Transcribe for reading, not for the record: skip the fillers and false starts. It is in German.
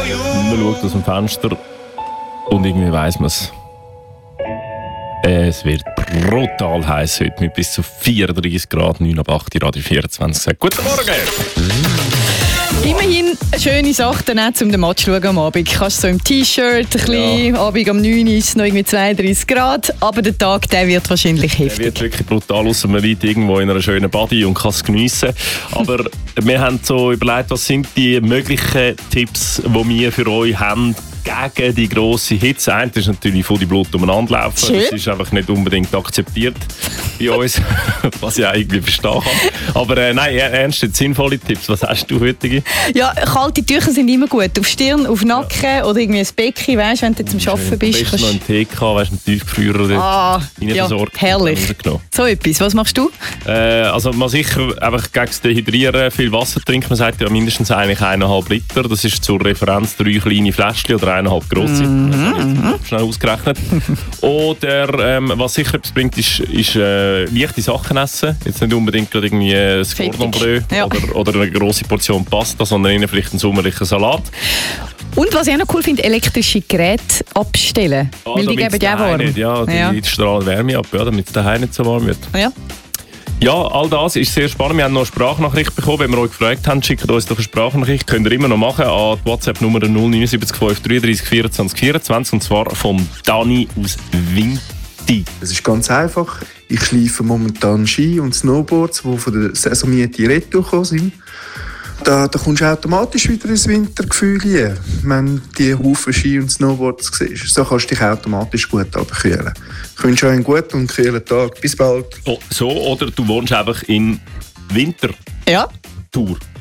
Man schaut aus dem Fenster und irgendwie weiss man es. Es wird brutal heiß heute mit bis zu 34 Grad, 9 ab 8 Radio 24. Guten Morgen! Immerhin eine schöne Sache, dann auch, um den Match zu schauen am Abend. Kannst so im T-Shirt, ein bisschen, Abend um 9 Uhr ist es noch irgendwie 32 Grad, aber der Tag der wird wahrscheinlich heftig. Der wird wirklich brutal, ausser man liegt irgendwo in einer schönen Body und kann es geniessen. Aber wir haben so überlegt, was sind die möglichen Tipps, die wir für euch haben, gegen die grosse Hitze. Eins ist natürlich vor die Blut umeinander laufen. Schön. Das ist einfach nicht unbedingt akzeptiert bei uns, was ich auch irgendwie verstehen kann. Aber nein, ernst, sinnvolle Tipps. Was hast du heute? Ja, kalte Tücher sind immer gut. Auf Stirn, auf Nacken oder irgendwie ein Becken, weißt, wenn du zum Arbeiten bist. Am besten noch einen TK, weißt du, einen Tiefgefrier oder versorgt. Herrlich. So etwas. Was machst du? Also man sicher einfach gegen das Dehydrieren viel Wasser trinken. Man sagt ja mindestens eigentlich 1,5 Liter. Das ist zur Referenz 3 kleine Fläschchen oder 1,5 grosse. Das habe ich jetzt schnell ausgerechnet. Oder was sicher etwas bringt, ist leichte Sachen essen. Jetzt nicht unbedingt gerade irgendwie ein Cordon Bleu oder eine grosse Portion Pasta, sondern eher vielleicht einen sommerlichen Salat. Und was ich auch noch cool finde, elektrische Geräte abstellen. Weil die geben ja warm. Die strahlen Wärme ab, damit es daheim nicht so warm wird. Ja, all das ist sehr spannend. Wir haben noch eine Sprachnachricht bekommen. Wenn wir euch gefragt haben, schickt uns doch eine Sprachnachricht. Könnt ihr immer noch machen an die WhatsApp-Nummer 079 533 24 24. Und zwar von Dani aus Winti. Es ist ganz einfach. Ich schleife momentan Ski und Snowboards, die von der Saisonmiete retour gekommen sind. Da kommst du automatisch wieder ins Wintergefühl rein, wenn du die Haufen Ski und Snowboards siehst. So kannst du dich automatisch gut abkühlen. Ich wünsche euch einen guten und kühlen Tag. Bis bald. Oh, so, oder du wohnst einfach in Wintertour. Ja.